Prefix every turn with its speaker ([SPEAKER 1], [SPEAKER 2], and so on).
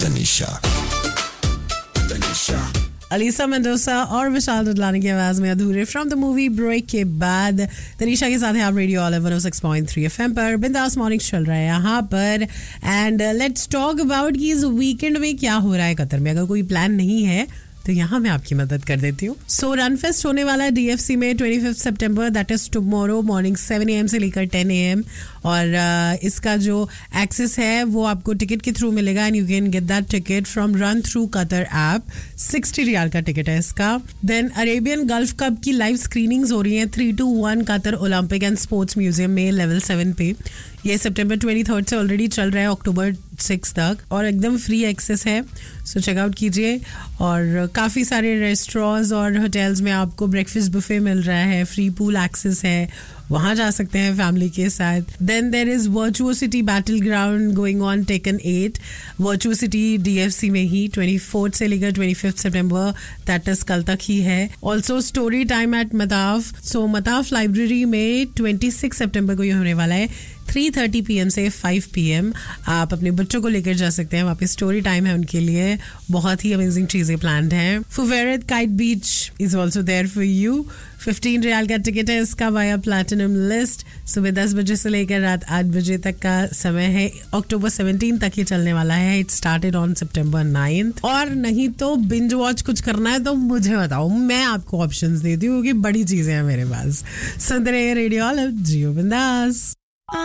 [SPEAKER 1] Tanisha
[SPEAKER 2] Alyssa Mendoza और विशाल डडलानी की आवाज में अधूरे फ्रॉम द मूवी ब्रेक के बाद तनिषा के साथ है आप रेडियो ऑल 106.3 एफएम पर बिंदास मॉर्निंग चल रहा है यहाँ पर एंड लेट्स टॉक अबाउट कि इस वीकेंड में क्या हो रहा है कतर में. अगर कोई प्लान नहीं है तो यहाँ मैं आपकी मदद कर देती हूँ. सो रन फेस्ट होने वाला है डीएफसी में 25 सितंबर, that is tomorrow morning 7 AM से लेकर 10 AM. और इसका जो एक्सेस है वो आपको टिकट के थ्रू मिलेगा and you can get that ticket from run through Qatar app. 60 riyal का टिकट है इसका. देन अरेबियन गल्फ कप की लाइव स्क्रीनिंग्स हो रही हैं 3-1 Qatar Olympic and sports museum में लेवल 7 पे. ये सितंबर 23 से ऑलरेडी चल रहा है अक्टूबर 6 तक और एकदम फ्री एक्सेस है. सो चेकआउट कीजिए. और काफ़ी सारे रेस्टोरेंट्स और होटल्स में आपको ब्रेकफास्ट बुफे मिल रहा है. फ्री पूल एक्सेस है, वहाँ जा सकते हैं फैमिली के साथ. Then there is वर्चुओसिटी battle ground going on taken 8 वर्चुओसिटी DFC में ही 24 से लेकर 25 सितंबर, दैट इज कल तक ही है. Also story time eight मताफ. सो मताफ लाइब्रेरी में 26 सितंबर को ये होने वाला है 3:30 PM से 5 PM. आप अपने बच्चों को लेकर जा सकते हैं. वहाँ पे स्टोरी टाइम है उनके लिए. बहुत ही अमेजिंग चीजें प्लान्ड हैं. फुवेरेत kite beach is also there for you. 15 riyal का टिकट है इसका वाया प्लैटिनम लिस्ट. सुबह 10 बजे से लेकर रात 8 बजे तक का समय है. अक्टूबर 17 तक ही चलने वाला है. इट स्टार्टेड ऑन सितंबर 9. और नहीं तो बिंज वॉच कुछ करना है तो मुझे बताओ, मैं आपको ऑप्शंस देती हूँ क्योंकि बड़ी चीजें हैं मेरे पास. सुनते रहिए रेडियो ऑल जियो बिंदास.